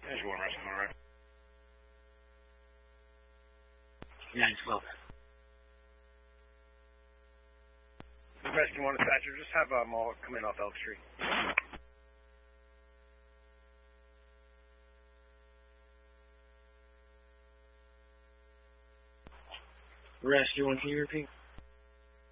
There's one rescue, all right. 912. Rescue 1 dispatcher, just have them all come in off Elk Street. Rescue 1, can you repeat?